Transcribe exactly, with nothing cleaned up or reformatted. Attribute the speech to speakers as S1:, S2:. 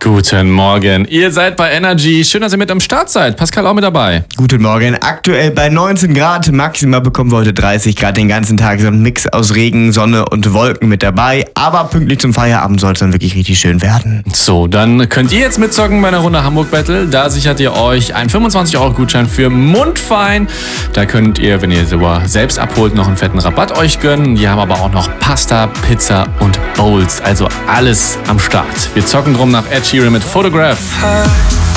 S1: Guten Morgen. Ihr seid bei Energy. Schön, dass ihr mit am Start seid. Pascal auch mit dabei.
S2: Guten Morgen. Aktuell bei neunzehn Grad. Maximal bekommen wir heute dreißig Grad den ganzen Tag. So ein Mix aus Regen, Sonne und Wolken mit dabei. Aber pünktlich zum Feierabend soll es dann wirklich richtig schön werden.
S1: So, dann könnt ihr jetzt mitzocken bei einer Runde Hamburg Battle. Da sichert ihr euch einen fünfundzwanzig Euro Gutschein für Mundfein. Da könnt ihr, wenn ihr sogar selbst abholt, noch einen fetten Rabatt euch gönnen. Die haben aber auch noch Pasta, Pizza und Bowls. Also alles am Start. Wir zocken drum nach Ed Sheeran mit Photograph.